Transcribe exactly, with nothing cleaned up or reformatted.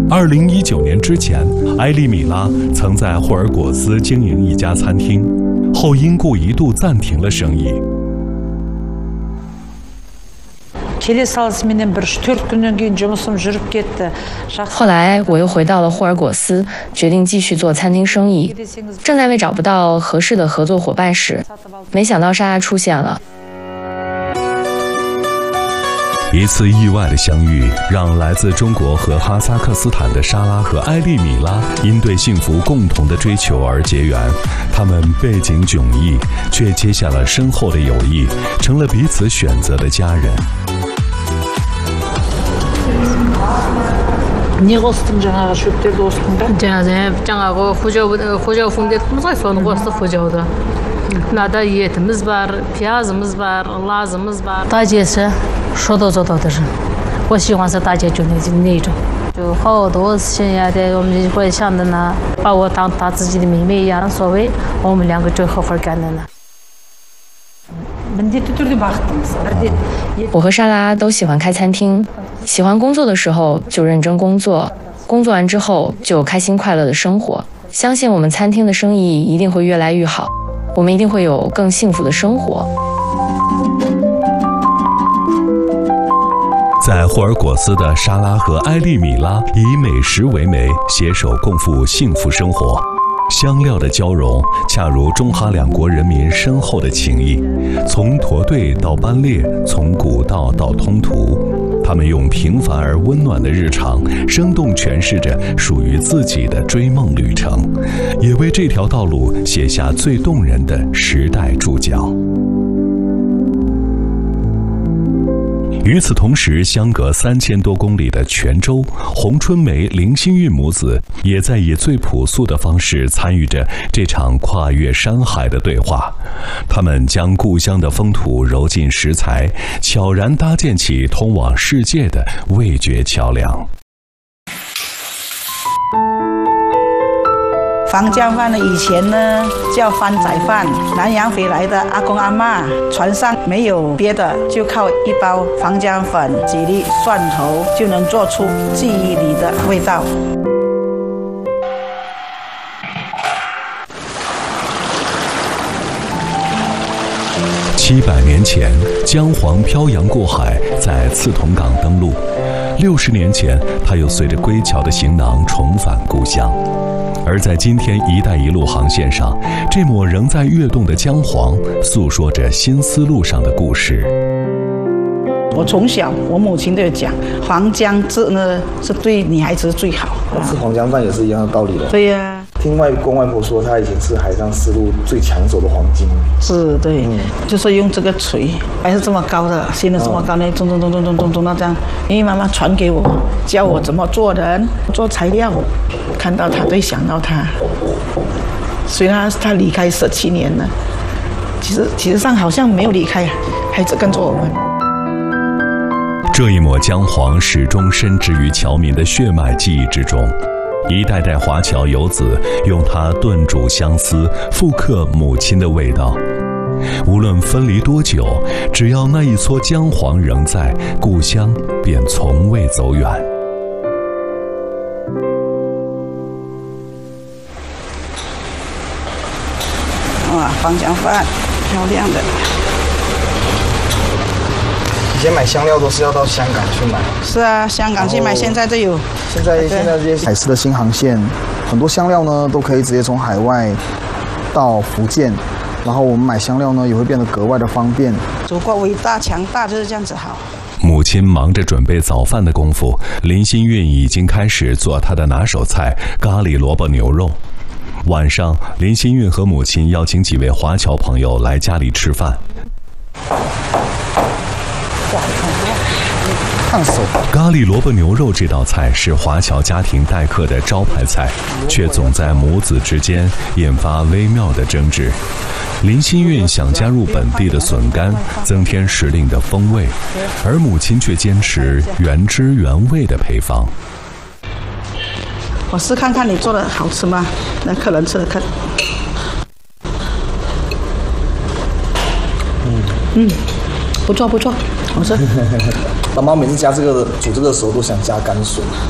二零一九年之前，埃利米拉曾在霍尔果斯经营一家餐厅，后因故一度暂停了生意。 后来我又回到了霍尔果斯，决定继续做餐厅生意。正在为找不到合适的合作伙伴时，没想到莎拉出现了。 一次意外的相遇，让来自中国和哈萨克斯坦的莎拉和埃利米拉因对幸福共同的追求而结缘。他们背井迥异，却结下了深厚的友谊，成了彼此选择的家人。 Не қостың жаңағы шөптерді қостың ба? жаңағы жаңағы қожау фун дедіңіз ғой, соны қостық қожауды. мынада етіміз бар, пиязымыз бар, лазымыз бар. 大姐是说到做到的人，我喜欢是大姐就那那种，就好多现在的我们会想的呢，把我当他自己的妹妹一样，所谓我们两个就好好干的呢。 我和莎拉都喜欢开餐厅，喜欢工作的时候就认真工作，工作完之后就开心快乐的生活。相信我们餐厅的生意一定会越来越好，我们一定会有更幸福的生活。 在霍尔果斯的莎拉和埃利米拉以美食为媒，携手共赴幸福生活。香料的交融，恰如中哈两国人民深厚的情谊，从驼队到班列，从古道到通途，他们用平凡而温暖的日常，生动诠释着属于自己的追梦旅程，也为这条道路写下最动人的时代注脚。与此同时，相隔三千多公里的泉州，洪春梅、林心韵母子也在以最朴素的方式参与着这场跨越山海的对话。他们将故乡的风土揉进食材，悄然搭建起通往世界的味觉桥梁。 房浆饭呢，以前呢叫番仔饭，南洋回来的阿公阿嬷，船上没有别的，就靠一包房浆粉、几粒蒜头，就能做出记忆里的味道。 七百年前，姜黄漂洋过海，在刺桐港登陆；六十年前，他又随着归侨的行囊重返故乡。而在今天“一带一路”航线上，这抹仍在跃动的姜黄，诉说着新丝路上的故事。 我从小，我母亲都有讲，黄姜汁呢是对女孩子最好。 吃黄姜饭也是一样的道理的。 对呀、啊。 听外公外婆说，他以前是海上丝路最抢手的黄金。 是，对，嗯、就是用这个锤，还是这么高的，现在这么高呢，咚咚咚咚咚咚咚到这样。因为妈妈传给我，教我怎么做人、做材料。看到他，对，想到他。虽然他离开十七年了，其实其实上好像没有离开，还是跟着我们。 这一抹姜黄始终深植于侨民的血脉记忆之中。一代代华侨游子用它炖煮相思，复刻母亲的味道。无论分离多久，只要那一撮姜黄仍在，故乡便从未走远。 哇，黄姜饭，漂亮的。 以前买香料都是要到香港去买。是啊，香港去买，现在都有。 现在现在这些海事的新航线，很多香料呢都可以直接从海外到福建，然后我们买香料呢也会变得格外的方便。 祖国伟大强大就是这样子好。 母亲忙着准备早饭的功夫，林心韵已经开始做她的拿手菜——咖喱萝卜牛肉。晚上，林心韵和母亲邀请几位华侨朋友来家里吃饭。 烫手咖喱萝卜牛肉这道菜是华侨家庭待客的招牌菜，却总在母子之间引发微妙的争执。林心韵想加入本地的笋干，增添时令的风味，而母亲却坚持原汁原味的配方。 我试看看你做的好吃吗？让客人吃了看。嗯嗯，不错不错，好吃。 妈妈每次加这个煮这个的时候都想加甘笋。